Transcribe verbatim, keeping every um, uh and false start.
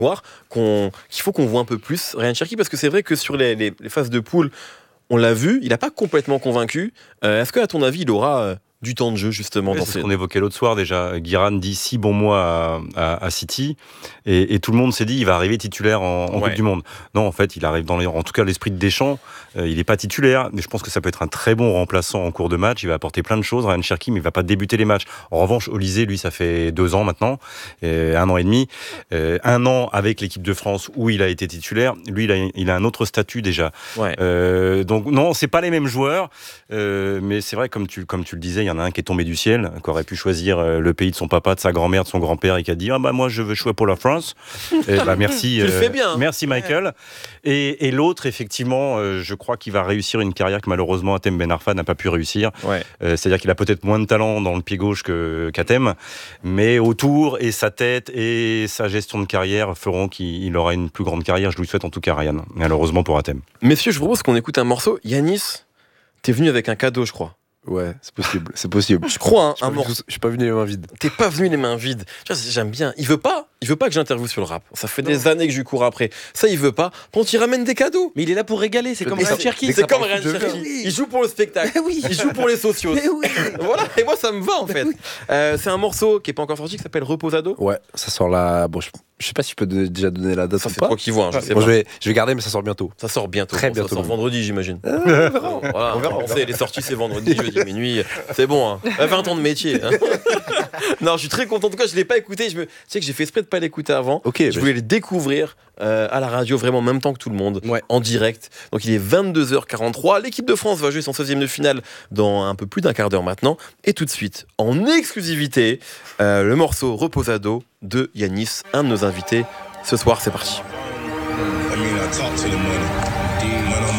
voir qu'on, qu'il faut qu'on voit un peu plus Ryan Cherki, parce que c'est vrai que sur les, les, les phases de poule, on l'a vu, il n'a pas complètement convaincu. Euh, est-ce qu'à ton avis, il aura euh, du temps de jeu justement Oui, dans c'est ces... ce qu'on évoquait l'autre soir déjà. Guiran dit six bons mois à, à, à City et, et tout le monde s'est dit il va arriver titulaire en, en Ouais. Coupe du Monde. Non, en fait, il arrive dans les, en tout cas l'esprit de Deschamps. Euh, il n'est pas titulaire, mais je pense que ça peut être un très bon remplaçant en cours de match. Il va apporter plein de choses, Ryan Cherki, mais il va pas débuter les matchs. En revanche, Olysée, lui, ça fait deux ans maintenant, euh, un an et demi, euh, un an avec l'équipe de France où il a été titulaire. Lui, il a, il a un autre statut déjà. Ouais. Euh, donc non, c'est pas les mêmes joueurs, euh, mais c'est vrai comme tu comme tu le disais, il y en a un qui est tombé du ciel, qui aurait pu choisir euh, le pays de son papa, de sa grand-mère, de son grand-père, et qui a dit ah bah moi je veux jouer pour la France. Et bah merci, Tu le fais bien. merci Michael. Et, et l'autre effectivement, euh, je crois qu'il va réussir une carrière que malheureusement Hatem Ben Arfa n'a pas pu réussir. Ouais. Euh, c'est-à-dire qu'il a peut-être moins de talent dans le pied gauche que qu'Hatem, mais autour et sa tête et sa gestion de carrière feront qu'il il aura une plus grande carrière. Je lui souhaite en tout cas Ryan, malheureusement pour Hatem. Messieurs, je vous propose qu'on écoute un morceau. Yanis, t'es venu avec un cadeau, je crois. Ouais, c'est possible, c'est possible. Je crois, hein, Je suis un pas morceau. venu- je suis pas venu les mains vides. T'es pas venu les mains vides. Tu vois, j'aime bien. Il veut pas. Il veut pas que j'interviewe sur le rap. Ça fait des années que je lui cours après. Ça, il veut pas. Quand il ramène des cadeaux. Mais il est là pour régaler, c'est Je comme dis Ryan ça- Cherki. dès que C'est ça comme parle Ryan foot, je Cherki. viens. Il joue pour le spectacle. oui. Il joue pour les socios. Mais oui. Voilà. Et moi, ça me va en fait. Euh, c'est un morceau qui est pas encore sorti, qui s'appelle Reposado. Ouais, ça sort là. Bon, je, je sais pas si je peux donner- déjà donner la date Ça, ou c'est pas. toi qui vois. hein, je sais Bon, pas. je vais, je vais garder, mais ça sort bientôt. Ça sort bientôt. Très Bon, bientôt, Ça sort même. vendredi, j'imagine. Euh, on verra. Voilà, On verra, on on sait, verra. les sorties c'est vendredi, jeudi minuit. C'est bon, hein. Euh, vingt ans de métier. hein. Non, je suis très content. En tout cas, je l'ai pas écouté. Je me... Tu sais que j'ai fait exprès de pas l'écouter avant. Ok, Je bah, voulais le découvrir euh, à la radio vraiment en même temps que tout le monde, Ouais. en direct. Donc il est vingt-deux heures quarante-trois. L'équipe de France va jouer son seizième de finale dans un peu plus d'un quart d'heure maintenant. Et tout de suite, en exclusivité, euh, le morceau Reposado de Yanis, un de nos invités. Ce soir, c'est parti. I mean, I talk to the money. When I'm